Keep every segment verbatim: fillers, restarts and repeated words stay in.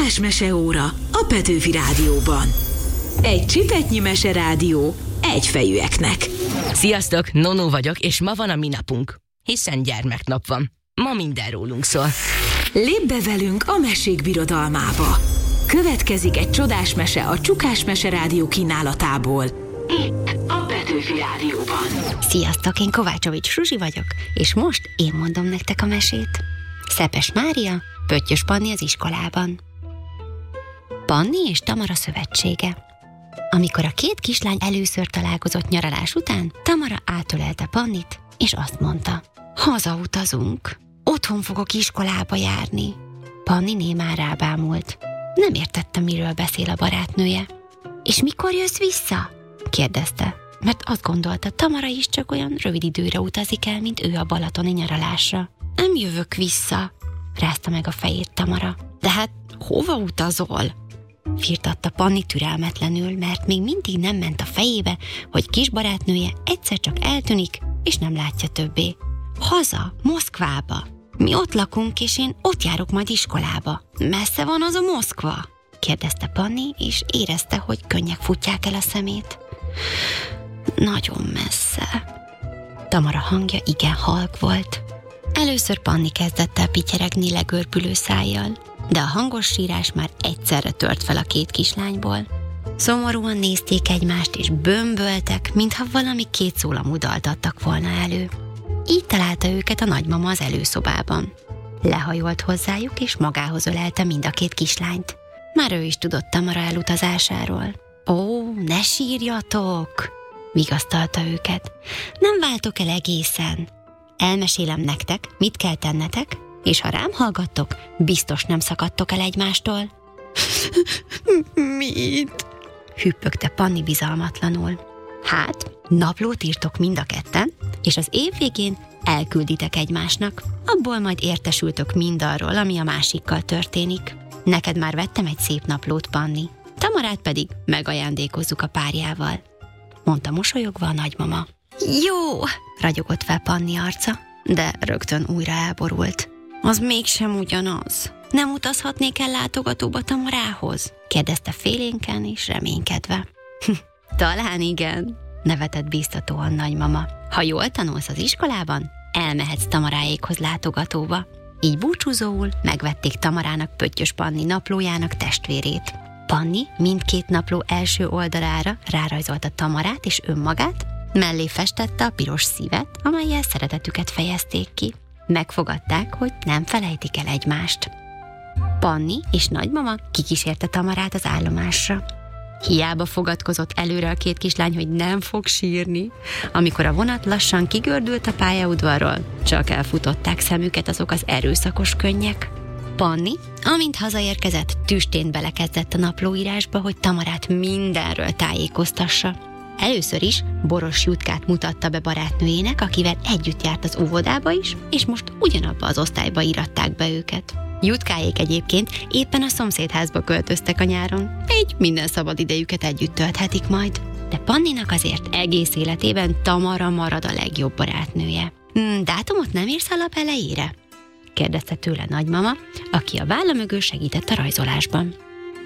Csodás meseóra a Petőfi Rádióban. Egy csipetnyi meserádió egyfejűeknek. Sziasztok, Nonó vagyok, és ma van a mi napunk, hiszen gyermeknap van. Ma minden rólunk szól. Lépj be velünk a mesék birodalmába. Következik egy csodás mese a Csukás Meserádió kínálatából. Itt a Petőfi Rádióban. Sziasztok, én Kovácsovics Fruzsi vagyok, és most én mondom nektek a mesét. Szepes Mária, Pöttyös Panni az iskolában. Panni és Tamara szövetsége. Amikor a két kislány először találkozott nyaralás után, Tamara átölelte Pannit, és azt mondta: hazautazunk, otthon fogok iskolába járni. Panni némán rábámult. Nem értette, miről beszél a barátnője. És mikor jössz vissza? kérdezte, mert azt gondolta, Tamara is csak olyan rövid időre utazik el, mint ő a balatoni nyaralásra. Nem jövök vissza, rázta meg a fejét Tamara. De hát hova utazol? Firtatta Panni türelmetlenül, mert még mindig nem ment a fejébe, hogy kis barátnője egyszer csak eltűnik, és nem látja többé. Haza, Moszkvába. Mi ott lakunk, és én ott járok majd iskolába. Messze van az a Moszkva? kérdezte Panni, és érezte, hogy könnyek futják el a szemét. Nagyon messze. Tamara hangja igen halk volt. Először Panni kezdett el pityeregni legörbülő szájjal, de a hangos sírás már egyszerre tört fel a két kislányból. Szomorúan nézték egymást, és bömböltek, mintha valami kétszólamú dalt adtak volna elő. Így találta őket a nagymama az előszobában. Lehajolt hozzájuk, és magához ölelte mind a két kislányt. Már ő is tudott Tamara elutazásáról. Ó, ne sírjatok! Vigasztalta őket. Nem váltok el egészen. Elmesélem nektek, mit kell tennetek, és ha rám hallgattok, biztos nem szakadtok el egymástól. Mit? Hüppögte Panni bizalmatlanul. Hát, naplót írtok mind a ketten, és az év végén elkülditek egymásnak. Abból majd értesültök mindarról, ami a másikkal történik. Neked már vettem egy szép naplót, Panni. Tamarát pedig megajándékozzuk a párjával, mondta mosolyogva a nagymama. Jó, ragyogott fel Panni arca, de rögtön újra elborult. Az mégsem ugyanaz. Nem utazhatnék el látogatóba Tamarához? kérdezte félénken és reménykedve. Talán igen, nevetett bíztatóan nagymama. Ha jól tanulsz az iskolában, elmehetsz Tamaráékhoz látogatóba. Így búcsúzóul megvették Tamarának Pöttyös Panni naplójának testvérét. Panni mindkét napló első oldalára rárajzolta Tamarát és önmagát, mellé festette a piros szívet, amellyel szeretetüket fejezték ki. Megfogadták, hogy nem felejtik el egymást. Panni és nagymama kikísérte Tamarát az állomásra. Hiába fogadkozott előre a két kislány, hogy nem fog sírni. Amikor a vonat lassan kigördült a pályaudvarról, csak elfutották szemüket azok az erőszakos könnyek. Panni, amint hazaérkezett, tüstént belekezdett a naplóírásba, hogy Tamarát mindenről tájékoztassa. Először is Boros Jutkát mutatta be barátnőjének, akivel együtt járt az óvodába is, és most ugyanabba az osztályba íratták be őket. Jutkáék egyébként éppen a szomszédházba költöztek a nyáron, így minden szabad idejüket együtt tölthetik majd. De Panninak azért egész életében Tamara marad a legjobb barátnője. Hmm, dátumot nem írsz a lap elejére? kérdezte tőle nagymama, aki a válla mögül segített a rajzolásban.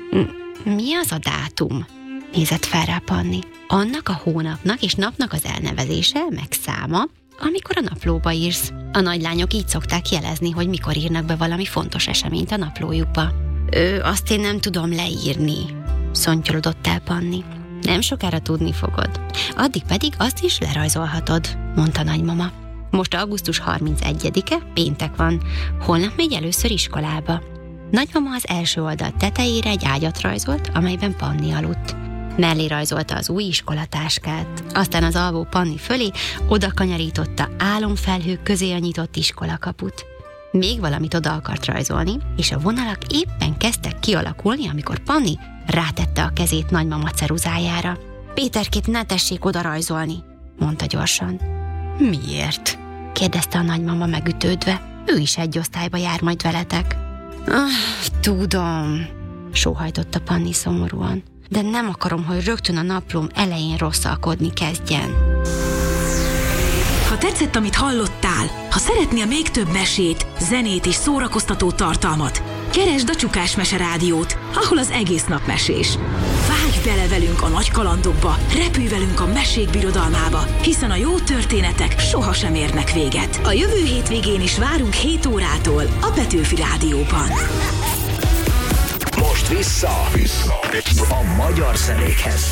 Mi az a dátum? Nézett fel rá Panni. Annak a hónapnak és napnak az elnevezése, meg száma, amikor a naplóba írsz. A nagylányok így szokták jelezni, hogy mikor írnak be valami fontos eseményt a naplójukba. Ő, azt én nem tudom leírni, szontyolodott el Panni. Nem sokára tudni fogod. Addig pedig azt is lerajzolhatod, mondta nagymama. Most augusztus harmincegyedike, péntek van. Holnap megy először iskolába. Nagymama az első oldal tetejére egy ágyat rajzolt, amelyben Panni aludt. Mellé rajzolta az új iskolatáskát, aztán az alvó Panni fölé oda kanyarította álomfelhők közé a nyitott iskolakaput. Még valamit oda akart rajzolni, és a vonalak éppen kezdtek kialakulni, amikor Panni rátette a kezét nagymama ceruzájára. Péterkét ne tessék oda rajzolni, mondta gyorsan. Miért? kérdezte a nagymama megütődve. Ő is egy osztályba jár majd veletek. Ah, tudom, sóhajtotta Panni szomorúan. De nem akarom, hogy rögtön a naplóm elején rosszalkodni kezdjen. Ha tetszett, amit hallottál, ha szeretnél még több mesét, zenét és szórakoztató tartalmat, Keresd a Csukás Mese Rádiót, ahol az egész nap mesés. Vágj bele velünk a nagy kalandokba, repülj velünk a mesék birodalmába, hiszen a jó történetek sohasem érnek véget. A jövő hétvégén is várunk hét órától a Petőfi Rádióban. Most vissza, vissza a magyar zenékhez.